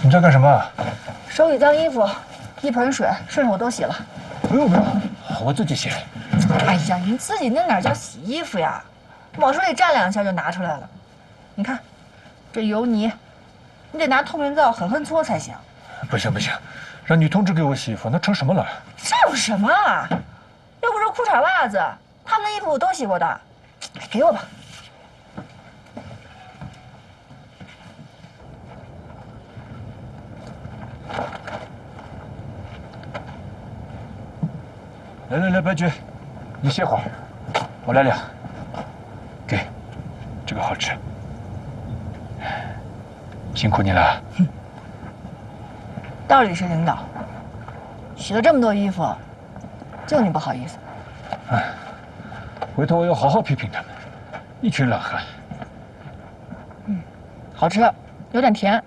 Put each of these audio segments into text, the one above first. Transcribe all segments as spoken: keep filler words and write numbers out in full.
你在干什么？ 手里脏衣服，一盆水顺手我都洗了。 不用不用，我自己洗。 哎呀，你自己那哪叫洗衣服呀？往水里蘸两下就拿出来了。你看，这油泥，你得拿透明皂狠狠搓才行。 不行不行，让女同志给我洗衣服，那成什么了？ 这有什么啊？又不是裤衩袜子，他们的衣服我都洗过的。哎，给我吧。 来来来，白菊，你歇会儿，我来量。给，这个好吃。辛苦你了。 哼，道理是领导，洗了这么多衣服，就你不好意思。 哎，回头我要好好批评他们，一群懒汉。 嗯，好吃，有点甜。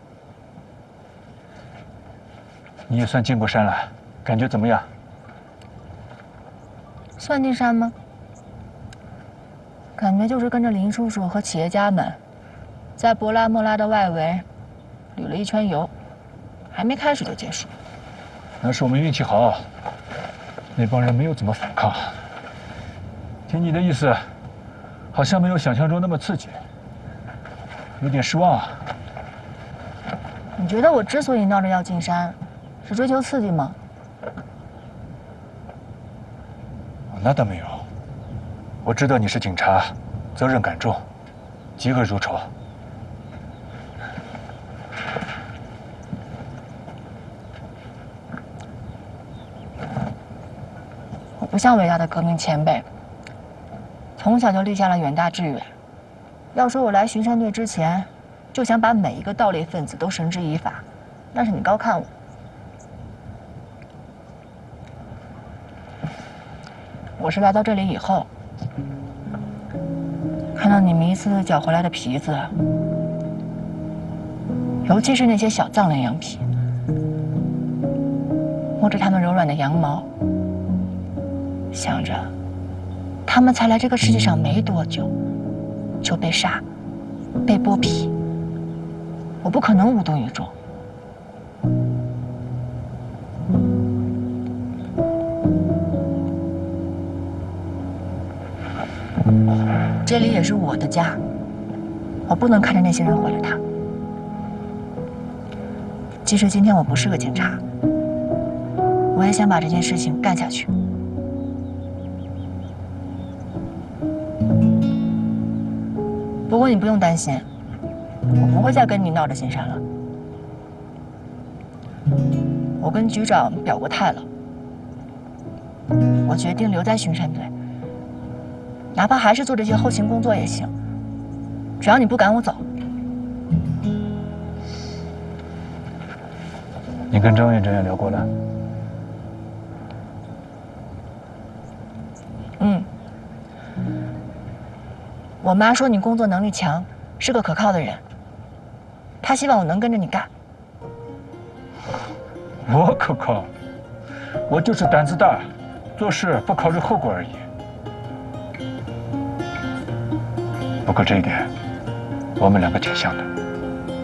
你也算进过山了，感觉怎么样？ 算进山吗？感觉就是跟着林叔叔和企业家们，在博拉莫拉的外围旅了一圈游，还没开始就结束。 那是我们运气好，那帮人没有怎么反抗。听你的意思，好像没有想象中那么刺激，有点失望啊。 你觉得我之所以闹着要进山，是追求刺激吗？ 那倒没有，我知道你是警察，责任感重，嫉恶如仇。 我不像伟大的革命前辈，从小就立下了远大志愿。要说我来巡山队之前，就想把每一个盗猎分子都绳之以法，那是你高看我。 我是来到这里以后，看到你们一次次缴回来的皮子，尤其是那些小藏羚羊皮，摸着它们柔软的羊毛，想着，它们才来这个世界上没多久，就被杀，被剥皮，我不可能无动于衷。 这里也是我的家，我不能看着那些人毁了它。即使今天我不是个警察，我也想把这件事情干下去。不过你不用担心，我不会再跟你闹着进山了。我跟局长表过态了，我决定留在巡山队。 哪怕还是做这些后勤工作也行，只要你不赶我走。 你跟张院长也聊过了？ 嗯。我妈说你工作能力强，是个可靠的人。她希望我能跟着你干。 我可靠？我就是胆子大，做事不考虑后果而已。 不过这一点，我们两个挺像的。